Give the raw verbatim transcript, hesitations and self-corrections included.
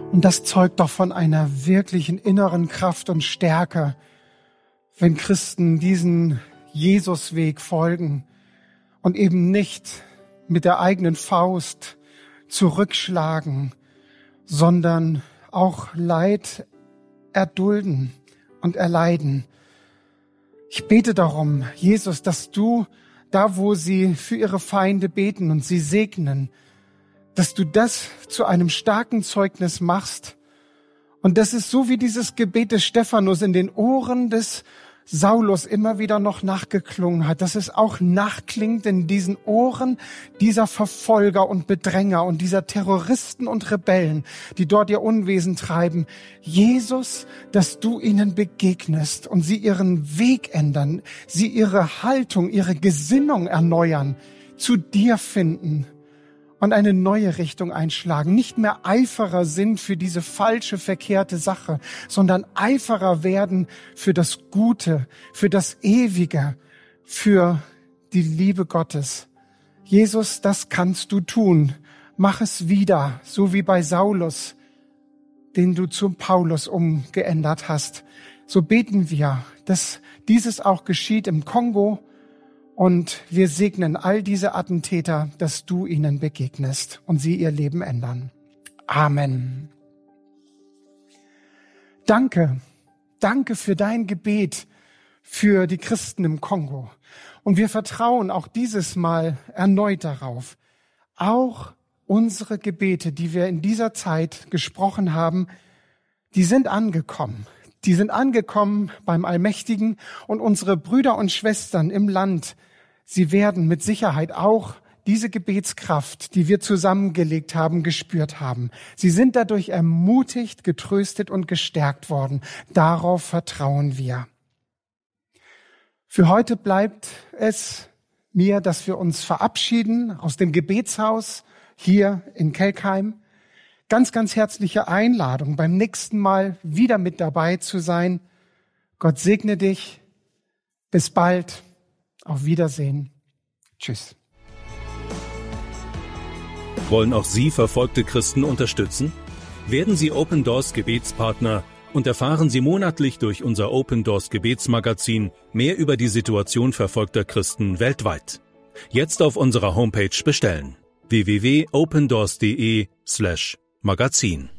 Und das zeugt doch von einer wirklichen inneren Kraft und Stärke, wenn Christen diesen Jesusweg folgen und eben nicht mit der eigenen Faust zurückschlagen, sondern auch Leid erdulden und erleiden. Ich bete darum, Jesus, dass du da, wo sie für ihre Feinde beten und sie segnen, dass du das zu einem starken Zeugnis machst. Und das ist so wie dieses Gebet des Stephanus in den Ohren des Saulus immer wieder noch nachgeklungen hat, dass es auch nachklingt in diesen Ohren dieser Verfolger und Bedränger und dieser Terroristen und Rebellen, die dort ihr Unwesen treiben. Jesus, dass du ihnen begegnest und sie ihren Weg ändern, sie ihre Haltung, ihre Gesinnung erneuern, zu dir finden und eine neue Richtung einschlagen. Nicht mehr Eiferer sind für diese falsche, verkehrte Sache, sondern Eiferer werden für das Gute, für das Ewige, für die Liebe Gottes. Jesus, das kannst du tun. Mach es wieder, so wie bei Saulus, den du zum Paulus umgeändert hast. So beten wir, dass dieses auch geschieht im Kongo. Und wir segnen all diese Attentäter, dass du ihnen begegnest und sie ihr Leben ändern. Amen. Danke, danke für dein Gebet für die Christen im Kongo. Und wir vertrauen auch dieses Mal erneut darauf. Auch unsere Gebete, die wir in dieser Zeit gesprochen haben, die sind angekommen. Die sind angekommen beim Allmächtigen und unsere Brüder und Schwestern im Land, sie werden mit Sicherheit auch diese Gebetskraft, die wir zusammengelegt haben, gespürt haben. Sie sind dadurch ermutigt, getröstet und gestärkt worden. Darauf vertrauen wir. Für heute bleibt es mir, dass wir uns verabschieden aus dem Gebetshaus hier in Kelkheim. Ganz, ganz herzliche Einladung, beim nächsten Mal wieder mit dabei zu sein. Gott segne dich. Bis bald. Auf Wiedersehen. Tschüss. Wollen auch Sie verfolgte Christen unterstützen? Werden Sie Open Doors Gebetspartner und erfahren Sie monatlich durch unser Open Doors Gebetsmagazin mehr über die Situation verfolgter Christen weltweit. Jetzt auf unserer Homepage bestellen. w w w punkt opendoors punkt de slash magazin